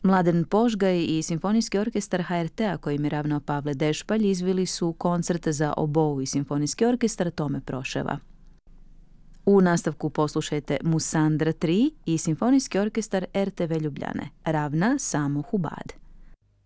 Mladen Požgaj i Simfonijski orkestar HRT-a kojim je ravnao Pavle Dešpalj izveli su koncert za obou i Simfonijski orkestar Tome Proševa. U nastavku poslušajte Musandra 3 i Simfonijski orkestar RTV Ljubljane, ravna Samo Hubad.